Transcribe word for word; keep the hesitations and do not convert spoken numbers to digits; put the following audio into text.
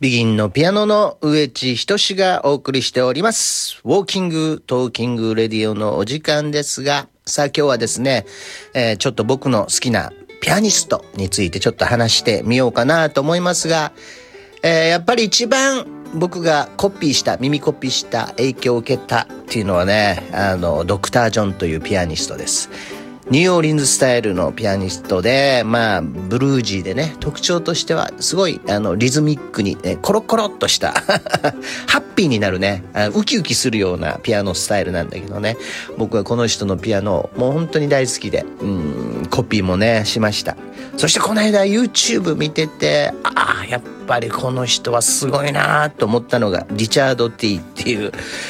ビギンのピアノの植地仁がお送りしております。ウォーキングトーキングレディオのお時間ですが、さあ今日はですね、えー、ちょっと僕の好きなピアニストについてちょっと話してみようかなと思いますが、えー、やっぱり一番僕がコピーした耳コピーした影響を受けたっていうのはね、あのドクター・ジョンというピアニストです。ニューオーリンズスタイルのピアニストで、まあブルージーでね、特徴としてはすごいあのリズミックに、ね、コロコロっとしたハッピーになるね、ウキウキするようなピアノスタイルなんだけどね、僕はこの人のピアノもう本当に大好きで、うんコピーもねしました。そしてこの間 YouTube 見てて、ああやっぱりこの人はすごいなと思ったのがリチャード・ティーっていう